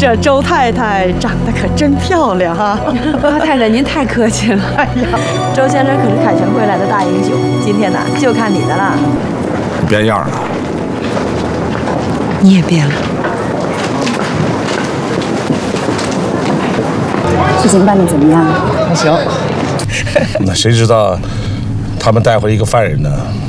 这周太太长得可真漂亮哈！ 高太太您太客气了。 哎呀， 周先生可是凯旋归来的大英雄，今天呢就看你的了。 你变样了， 你也变了。 事情办得怎么样？ 还行。 那谁知道他们带回一个犯人呢？